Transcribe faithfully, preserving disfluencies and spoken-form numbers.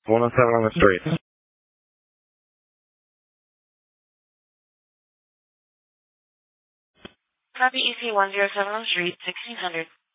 one oh seven on the street. Copy E C one oh seven on the street, sixteen hundred.